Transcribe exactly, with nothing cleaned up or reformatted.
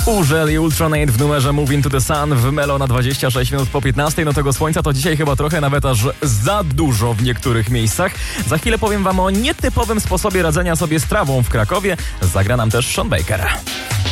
Urzel i Ultranate w numerze Move Into the Sun w Melo na dwadzieścia sześć minut po piętnastej. No tego słońca to dzisiaj chyba trochę, nawet aż za dużo w niektórych miejscach. Za chwilę powiem wam o nietypowym sposobie radzenia sobie z trawą w Krakowie. Zagra nam też Sean Baker.